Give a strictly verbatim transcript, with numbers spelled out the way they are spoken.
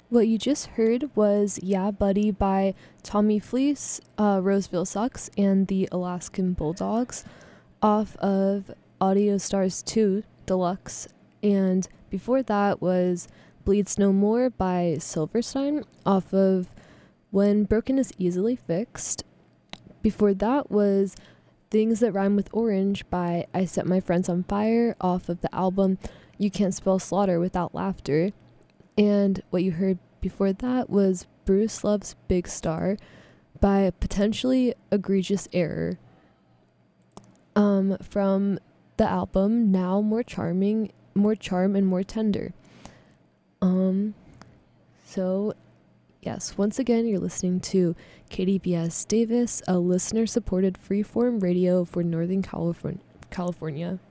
What you just heard was Yeah Buddy by Tommy Fleece, uh, Roseville Sucks, and the Alaskan Bulldogs off of Audio Stars two Deluxe. And before that was Bleeds No More by Silverstein off of When Broken is Easily Fixed. Before that was Things That Rhyme with Orange by I Set My Friends on Fire off of the album You Can't Spell Slaughter Without Laughter. And what you heard before that was Bruce Loves Big Star by Potentially Egregious Error um, from the album Now More Charming, More Charm and More Tender. Um, so, yes, once again, you're listening to K D B S Davis, a listener-supported freeform radio for Northern California. California.